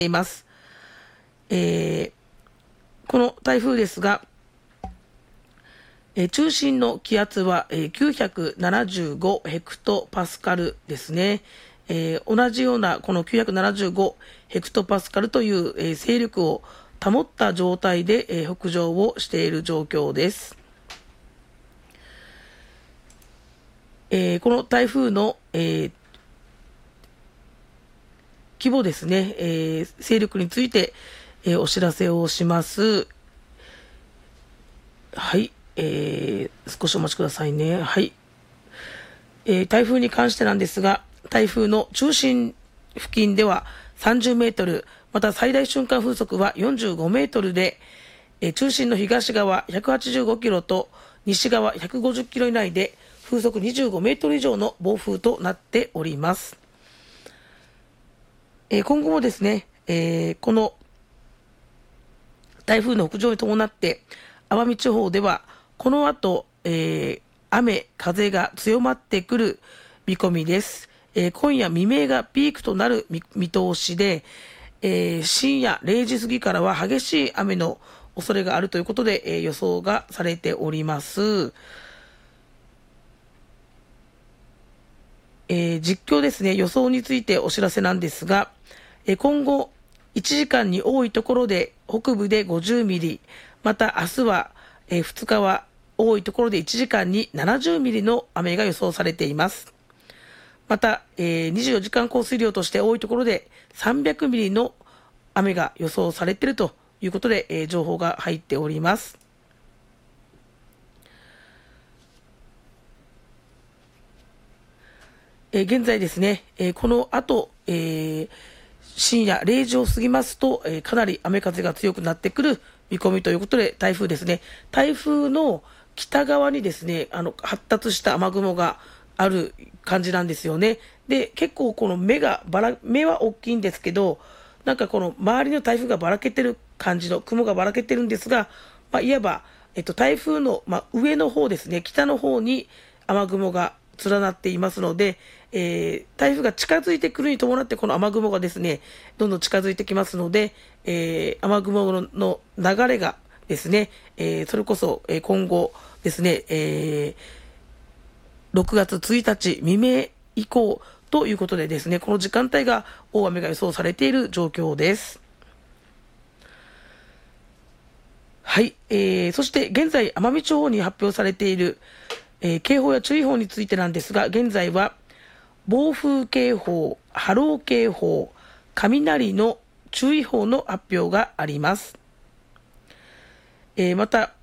います。この台風ですが、中心の気圧は975ヘクトパスカルですね。同じようなこの975ヘクトパスカルという勢力を保った状態で北上をしている状況です。この台風の規模ですね、勢力についてお知らせをします。はい、少しお待ちくださいね。はい、台風に関してなんですが、台風の中心付近では30メートル、また最大瞬間風速は45メートルで、中心の東側185キロと西側150キロ以内で風速25メートル以上の暴風となっております。今後もですね、この台風の北上に伴って奄美地方ではこの後、雨風が強まってくる見込みです。今夜未明がピークとなる見通しで、深夜0時過ぎからは激しい雨の恐れがあるということで、予想がされております。実況ですね、予想についてお知らせなんですが、今後1時間に多いところで北部で50ミリ、また明日は、2日は多いところで1時間に70ミリの雨が予想されています。また、24時間降水量として多いところで300ミリの雨が予想されているということで、情報が入っております。現在ですね、この後、深夜0時を過ぎますと、かなり雨風が強くなってくる見込みということで、台風ですね、台風の北側にですね、発達した雨雲がある感じなんですよね。で、結構この目は大きいんですけど、なんかこの周りの台風がばらけてる感じの雲がばらけてるんですが、いわば、台風の、上の方ですね、北の方に雨雲が連なっていますので、台風が近づいてくるに伴ってこの雨雲がですねどんどん近づいてきますので、雨雲の流れがですね、それこそ、今後ですね、6月1日未明以降ということでですね、この時間帯が大雨が予想されている状況です。はい、そして現在奄美地方に発表されている、警報や注意報についてなんですが、現在は暴風警報、波浪警報、雷の注意報の発表があります。また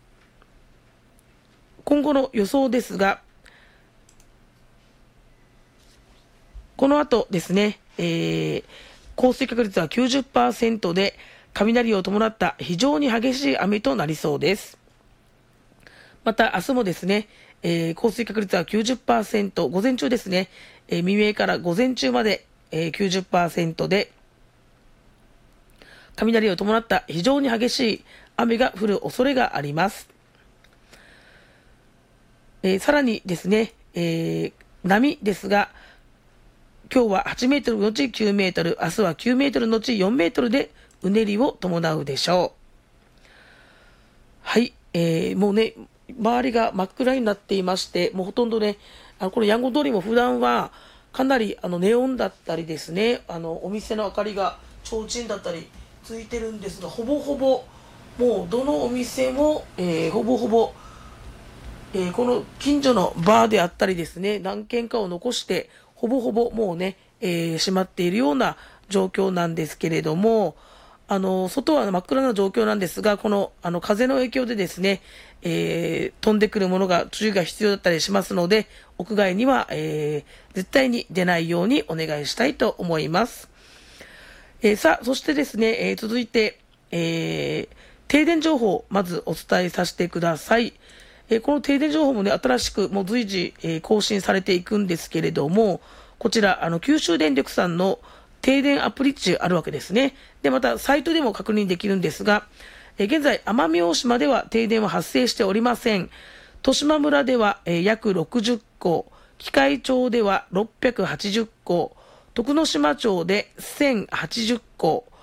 今後の予想ですが、この後ですね、降水確率は 90% で雷を伴った非常に激しい雨となりそうです。また明日もですね、降水確率は 90%、午前中ですね、未明から午前中まで、90% で雷を伴った非常に激しい雨が降る恐れがあります。さらにですね、波ですが、今日は8メートルのち9メートル、明日は9メートルのち4メートルでうねりを伴うでしょう。はい、もうね、周りが真っ暗になっていまして、もうほとんどね、このヤンゴン通りも普段はかなりネオンだったりですね、お店の明かりが提灯だったりついてるんですが、ほぼほぼもうどのお店も、ほぼほぼ、この近所のバーであったりですね、何軒かを残してほぼほぼもうね、閉まっているような状況なんですけれども、外は真っ暗な状況なんですが、この風の影響でですね、飛んでくるものが注意が必要だったりしますので、屋外には、絶対に出ないようにお願いしたいと思います。さあ、そしてですね、続いて、停電情報まずお伝えさせてください。この停電情報もね、新しくもう随時、更新されていくんですけれども、こちら九州電力さんの停電アプリ値あるわけですね。で、またサイトでも確認できるんですが、現在奄美大島では停電は発生しておりません。十島村では、約60戸、喜界町では680戸、徳之島町で1080戸、